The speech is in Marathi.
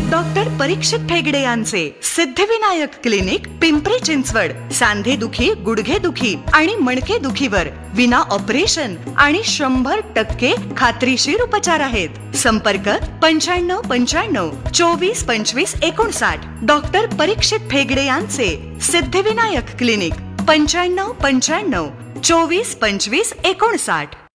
डॉक्टर परीक्षित ठेगडे यांचे सिद्धिविनायक क्लिनिक, पिंपरी चिंचवड. सांधेदुखी, गुडघेदुखी आणि मणकेदुखीवर विना ऑपरेशन आणि 100% खात्रीशीर उपचार आहेत. संपर्क 9595 24 25 59. डॉक्टर परीक्षित ठेगडे यांचे सिद्धिविनायक क्लिनिक, 9595 24 25 59.